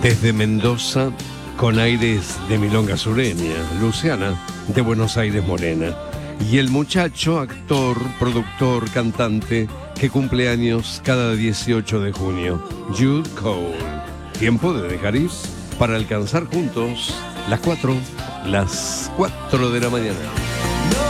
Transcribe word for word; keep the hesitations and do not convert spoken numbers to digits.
Desde Mendoza, con aires de milonga sureña, Luciana, de Buenos Aires morena. Y el muchacho, actor, productor, cantante, que cumple años cada dieciocho de junio, Jude Cole. Tiempo de dejar ir para alcanzar juntos las cuatro, las cuatro de la mañana.